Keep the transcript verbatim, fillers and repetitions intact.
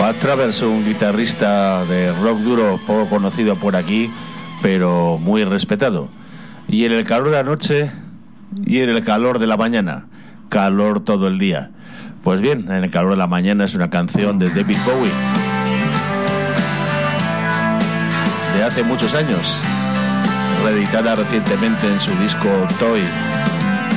Matt Travers, un guitarrista de rock duro poco conocido por aquí, pero muy respetado. Y en el calor de la noche y en el calor de la mañana, calor todo el día. Pues bien, en el calor de la mañana es una canción de David Bowie de hace muchos años, reeditada recientemente en su disco Toy.